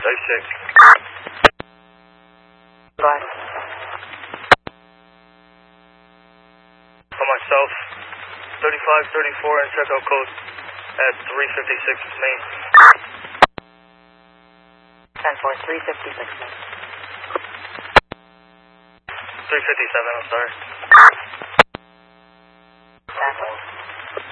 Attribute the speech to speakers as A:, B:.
A: Dive check.
B: Bye.
A: For myself, 3534 and checkout code at 356 Main.
B: 10-4, 356 Main.
A: 357, I'm sorry.